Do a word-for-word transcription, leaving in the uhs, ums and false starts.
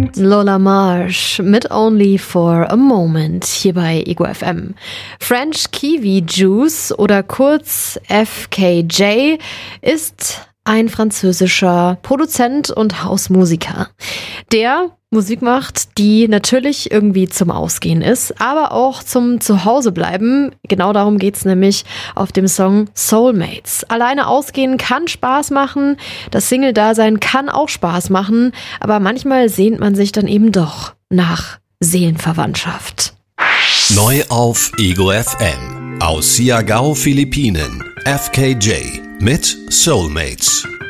Lola Marsh mit Only for a Moment hier bei Ego F M. French Kiwi Juice oder kurz F K J ist ein französischer Produzent und Hausmusiker, der Musik macht, die natürlich irgendwie zum Ausgehen ist, aber auch zum Zuhausebleiben. Genau darum geht's nämlich auf dem Song Soulmates. Alleine ausgehen kann Spaß machen, das Single-Dasein kann auch Spaß machen, aber manchmal sehnt man sich dann eben doch nach Seelenverwandtschaft. Neu auf Ego F M. Aus Siargao, Philippinen. F K J mit Soulmates.